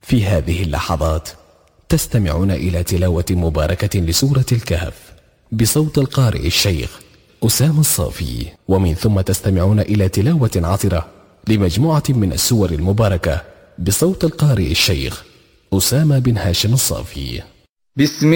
في هذه اللحظات تستمعون إلى تلاوة مباركة لسورة الكهف بصوت القارئ الشيخ أسامة الصافي، ومن ثم تستمعون إلى تلاوة عطرة لمجموعة من السور المباركة بصوت القارئ الشيخ أسامة بن هاشم الصافي. بسم